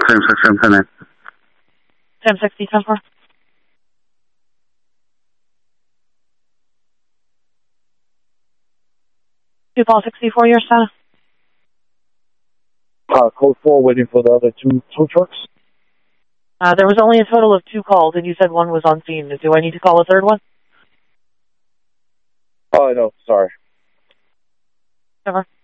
same 6, 10, 10. Sam 60, 10 4. Two Paul 64, your status. Code 4, waiting for the other two tow trucks. There was only a total of 2 calls, and you said 1 was on scene. Do I need to call a third one? Oh, no, sorry. Never.